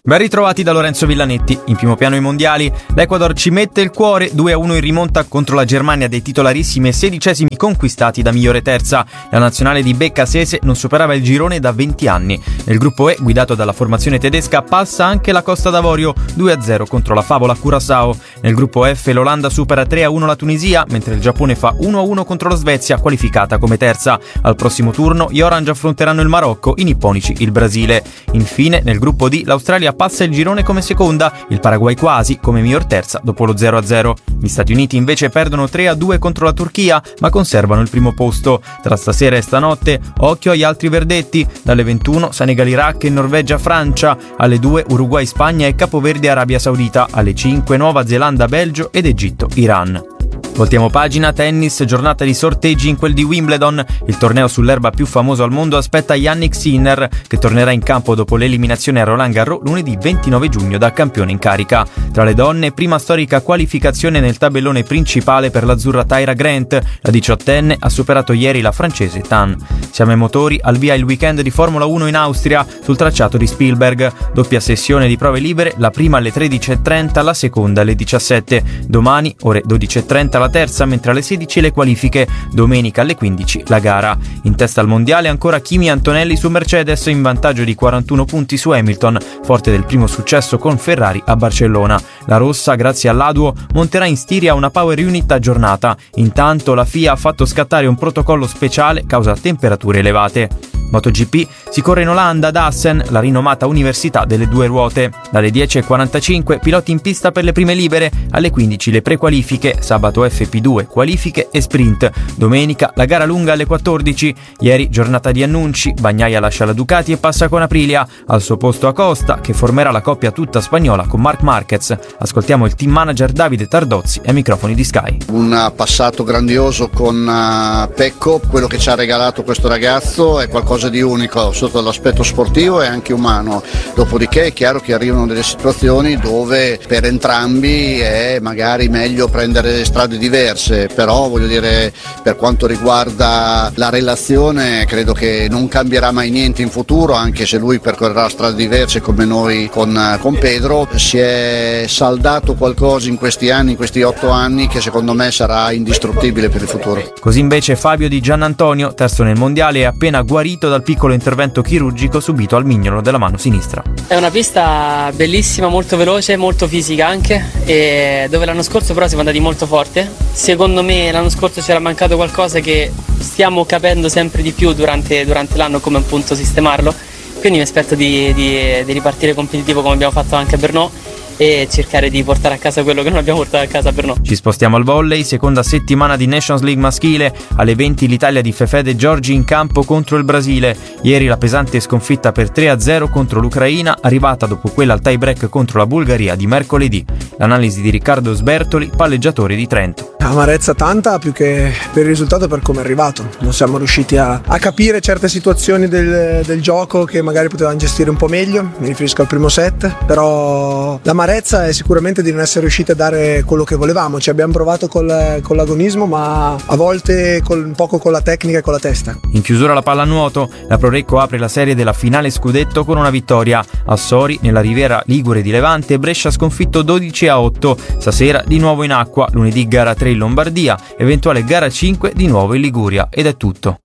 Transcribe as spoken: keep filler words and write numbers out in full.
Ben ritrovati da Lorenzo Villanetti. In primo piano i mondiali, l'Ecuador ci mette il cuore, due a uno in rimonta contro la Germania dei titolarissimi e sedicesimi conquistati da migliore terza. La nazionale di Becca Sese non superava il girone da venti anni. Nel gruppo E, guidato dalla formazione tedesca, passa anche la Costa d'Avorio, due a zero contro la favola Curaçao. Nel gruppo F l'Olanda supera tre a uno la Tunisia, mentre il Giappone fa uno a uno contro la Svezia, qualificata come terza. Al prossimo turno gli Orange affronteranno il Marocco, i nipponici il Brasile. Infine, nel gruppo D, l'Australia passa il girone come seconda, il Paraguay quasi come miglior terza dopo lo zero a zero. Gli Stati Uniti invece perdono tre a due contro la Turchia, ma conservano il primo posto. Tra stasera e stanotte, occhio agli altri verdetti. Dalle ventuno Senegal-Iraq e Norvegia-Francia, alle due Uruguay-Spagna e Capoverde-Arabia Saudita, alle cinque Nuova Zelanda-Belgio ed Egitto-Iran. Voltiamo pagina, tennis, giornata di sorteggi in quel di Wimbledon. Il torneo sull'erba più famoso al mondo aspetta Jannik Sinner, che tornerà in campo dopo l'eliminazione a Roland Garros lunedì ventinove giugno da campione in carica. Tra le donne, prima storica qualificazione nel tabellone principale per l'azzurra Tyra Grant. La diciottenne ha superato ieri la francese Tan. Siamo ai motori, al via il weekend di Formula uno in Austria, sul tracciato di Spielberg. Doppia sessione di prove libere, la prima alle tredici e trenta, la seconda alle diciassette. Domani, ore dodici e trenta, la terza, mentre alle sedici le qualifiche. Domenica alle quindici la gara. In testa al mondiale ancora Kimi Antonelli su Mercedes, in vantaggio di quarantuno punti su Hamilton, forte del primo successo con Ferrari a Barcellona. La rossa, grazie all'A D U O, monterà in Stiria una power unit aggiornata. Intanto la F I A ha fatto scattare un protocollo speciale causa temperature elevate. MotoGP si corre in Olanda ad Assen, la rinomata università delle due ruote. Dalle dieci e quarantacinque piloti in pista per le prime libere, alle quindici le prequalifiche, sabato F P due, qualifiche e sprint. Domenica la gara lunga alle quattordici. Ieri giornata di annunci, Bagnaia lascia la Ducati e passa con Aprilia. Al suo posto Acosta, che formerà la coppia tutta spagnola con Marc Marquez. Ascoltiamo il team manager Davide Tardozzi ai microfoni di Sky. Un passato grandioso con Pecco, quello che ci ha regalato questo ragazzo è qualcosa di unico sotto l'aspetto sportivo e anche umano. Dopodiché è chiaro che arrivano delle situazioni dove per entrambi è magari meglio prendere strade diverse, però voglio dire, per quanto riguarda la relazione credo che non cambierà mai niente in futuro, anche se lui percorrerà strade diverse come noi con, con Pedro. Si è saldato qualcosa in questi anni, in questi otto anni, che secondo me sarà indistruttibile per il futuro. Così invece Fabio Di Giannantonio, terzo nel mondiale, è appena guarito dal piccolo intervento chirurgico subito al mignolo della mano sinistra. È una pista bellissima, molto veloce, molto fisica anche, e dove l'anno scorso però siamo andati molto forte. Secondo me l'anno scorso c'era mancato qualcosa che stiamo capendo sempre di più durante, durante l'anno, come appunto sistemarlo. Quindi mi aspetto di, di, di ripartire competitivo come abbiamo fatto anche a Brno e cercare di portare a casa quello che non abbiamo portato a casa per noi. Ci spostiamo al volley, seconda settimana di Nations League maschile. Alle venti l'Italia di Fefede Giorgi in campo contro il Brasile. Ieri la pesante sconfitta per tre a zero contro l'Ucraina, arrivata dopo quella al tie break contro la Bulgaria di mercoledì. L'analisi di Riccardo Sbertoli, palleggiatore di Trento. Amarezza tanta, più che per il risultato, per come è arrivato. Non siamo riusciti a, a capire certe situazioni del, del gioco che magari potevamo gestire un po' meglio. Mi riferisco al primo set, però l'amarezza è sicuramente di non essere riusciti a dare quello che volevamo. Ci abbiamo provato col, con l'agonismo, ma a volte col, un poco con la tecnica e con la testa. In chiusura la pallanuoto, la Prorecco apre la serie della finale scudetto con una vittoria. A Sori, nella Riviera Ligure di Levante, Brescia sconfitto dodici a otto. Stasera di nuovo in acqua, lunedì gara tre in Lombardia, eventuale gara cinque di nuovo in Liguria. Ed è tutto.